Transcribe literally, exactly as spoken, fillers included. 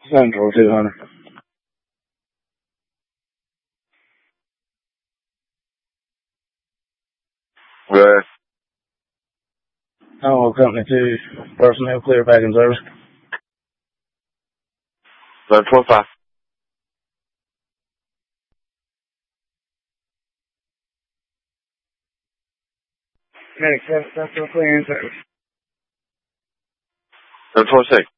Central two hundred. Where? Oh, Company two. Personnel clear back in service. Seven four five. Medic seven Central clear in service. Seven four six.